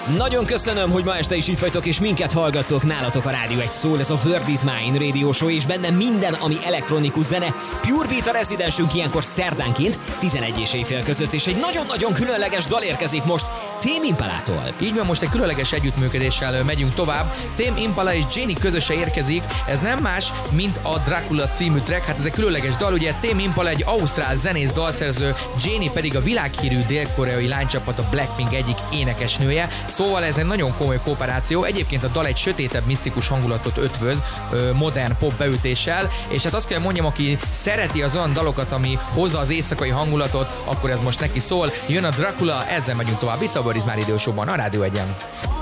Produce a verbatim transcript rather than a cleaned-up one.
Nagyon köszönöm, hogy ma este is itt vagytok, és minket hallgattok. Nálatok a Rádió egy szól, ez a Word is Mine Radio Show, és benne minden, ami elektronikus zene. Pure Beat a rezidensünk ilyenkor szerdánként, tizenegy és éjfél között, és egy nagyon-nagyon különleges dal érkezik most Tame Impalától. Így van, most egy különleges együttműködéssel megyünk tovább. Tame Impala és Janie közösen érkezik. Ez nem más, mint a Dracula című track. Hát ez egy különleges dal, ugye Tame Impala egy ausztrál zenész, dalszerző, Janie pedig a világhírű dél-koreai lánycsapat a Blackpink egyik énekesnője. Szóval ez egy nagyon komoly kooperáció. Egyébként a dal egy sötétebb, misztikus hangulatot ötvöz, modern pop beütéssel, és hát azt kell mondjam, aki szereti az olyan dalokat, ami hozza az éjszakai hangulatot, akkor ez most neki szól. Jön a Dracula, ezzel megyünk tovább itt a Word is Mine Radio Show-ban, a Rádió egyen.